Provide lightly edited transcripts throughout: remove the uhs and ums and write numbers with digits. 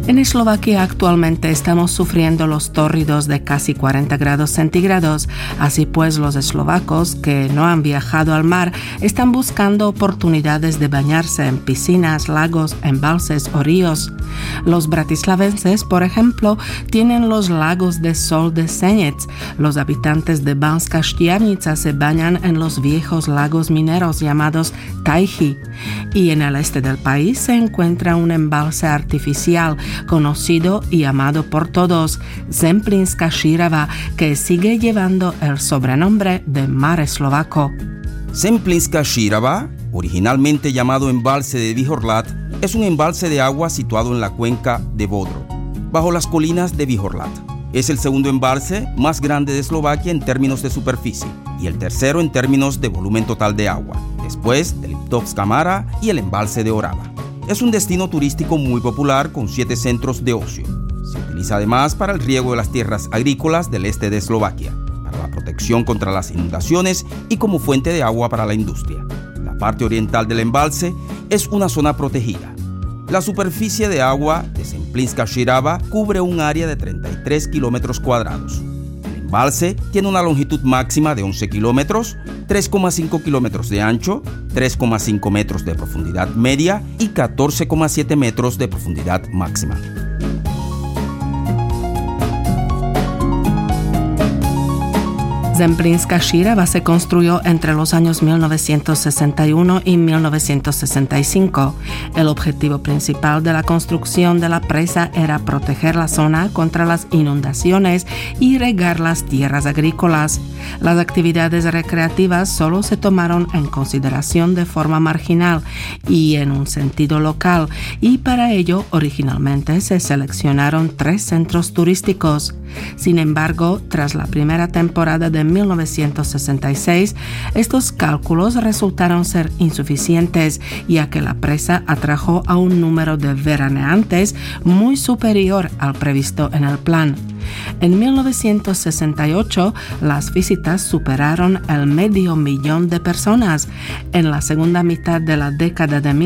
En Eslovaquia actualmente estamos sufriendo los tórridos de casi 40 grados centígrados. Así pues, los eslovacos que no han viajado al mar están buscando oportunidades de bañarse en piscinas, lagos, embalses o ríos. Los bratislavenses, por ejemplo, tienen los lagos de Sol de Senec. Los habitantes de Banská Štiavnica se bañan en los viejos lagos mineros llamados Tajy. Y en el este del país se encuentra un embalse artificial conocido y amado por todos, Zemplínska Šírava, que sigue llevando el sobrenombre de mar eslovaco. Zemplínska Šírava, originalmente llamado embalse de Výhorlad, es un embalse de agua situado en la cuenca de Bodrog, bajo las colinas de Výhorlad. Es el segundo embalse más grande de Eslovaquia en términos de superficie y el tercero en términos de volumen total de agua, después de Liptovská Mara y el embalse de Orava. Es un destino turístico muy popular con 7 centros de ocio. Se utiliza además para el riego de las tierras agrícolas del este de Eslovaquia, para la protección contra las inundaciones y como fuente de agua para la industria. La parte oriental del embalse es una zona protegida. La superficie de agua de Zemplínska Šírava cubre un área de 33 kilómetros cuadrados. El embalse tiene una longitud máxima de 11 kilómetros, 3,5 kilómetros de ancho, 3,5 metros de profundidad media y 14,7 metros de profundidad máxima. Zemplínska Šírava se construyó entre los años 1961 y 1965. El objetivo principal de la construcción de la presa era proteger la zona contra las inundaciones y regar las tierras agrícolas. Las actividades recreativas solo se tomaron en consideración de forma marginal y en un sentido local, y para ello originalmente se seleccionaron 3 centros turísticos. Sin embargo, tras la primera temporada de 1966, estos cálculos resultaron ser insuficientes, ya que la presa atrajo a un número de veraneantes muy superior al previsto en el plan. En 1968, las visitas superaron el 500,000 de personas. En la segunda mitad de la década de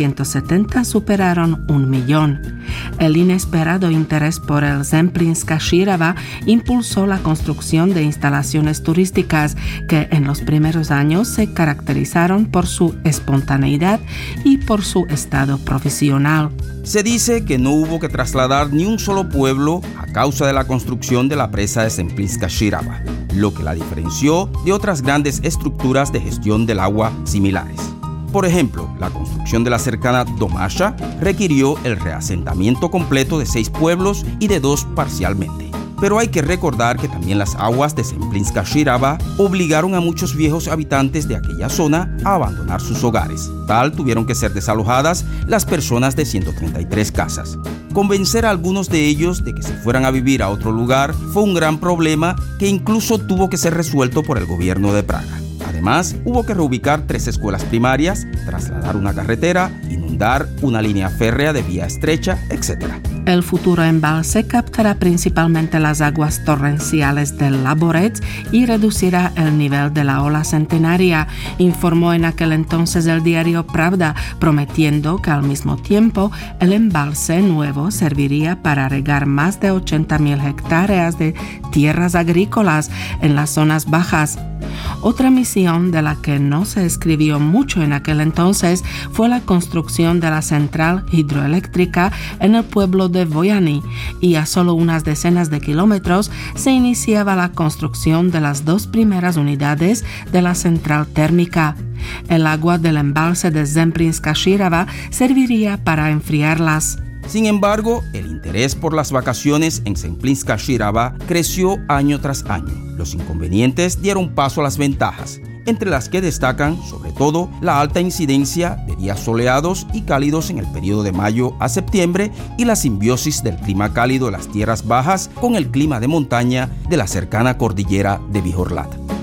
1970 superaron 1,000,000. El inesperado interés por el Zemplínska Šírava impulsó la construcción de instalaciones turísticas que en los primeros años se caracterizaron por su espontaneidad y por su estado provisional. Se dice que no hubo que trasladar ni un solo pueblo a causa de la construcción de la presa de Zemplínska Šírava, lo que la diferenció de otras grandes estructuras de gestión del agua similares. Por ejemplo, la construcción de la cercana Domaša requirió el reasentamiento completo de 6 pueblos y de 2 parcialmente. Pero hay que recordar que también las aguas de Zemplínska Šírava obligaron a muchos viejos habitantes de aquella zona a abandonar sus hogares. Tal tuvieron que ser desalojadas las personas de 133 casas. Convencer a algunos de ellos de que se fueran a vivir a otro lugar fue un gran problema que incluso tuvo que ser resuelto por el gobierno de Praga. Además, hubo que reubicar 3 escuelas primarias, trasladar una carretera, inundar una línea férrea de vía estrecha, etc. El futuro embalse captará principalmente las aguas torrenciales del Laborec y reducirá el nivel de la ola centenaria, informó en aquel entonces el diario Pravda, prometiendo que al mismo tiempo el embalse nuevo serviría para regar más de 80,000 hectáreas de tierras agrícolas en las zonas bajas. Otra misión de la que no se escribió mucho en aquel entonces fue la construcción de la central hidroeléctrica en el pueblo de Vojany, y a solo unas decenas de kilómetros se iniciaba la construcción de las 2 primeras unidades de la central térmica. El agua del embalse de Zemplínska Šírava serviría para enfriarlas. Sin embargo, el interés por las vacaciones en Zemplínska Šírava creció año tras año. Los inconvenientes dieron paso a las ventajas, entre las que destacan, sobre todo, la alta incidencia de días soleados y cálidos en el periodo de mayo a septiembre y la simbiosis del clima cálido de las tierras bajas con el clima de montaña de la cercana cordillera de Výhorlad.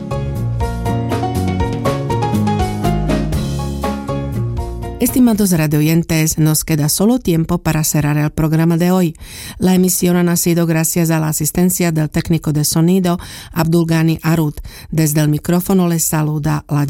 Estimados radioyentes, nos queda solo tiempo para cerrar el programa de hoy. La emisión ha nacido gracias a la asistencia del técnico de sonido Abdulgani Arut. Desde el micrófono les saluda la